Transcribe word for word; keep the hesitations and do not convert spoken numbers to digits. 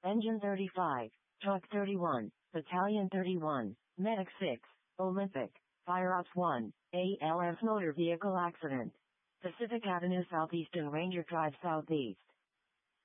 Engine thirty-five, Truck thirty-one, Battalion thirty-one, Medic six, Olympic, Fire Ops one, A L F Motor Vehicle Accident. Pacific Avenue Southeastern Ranger Drive Southeast.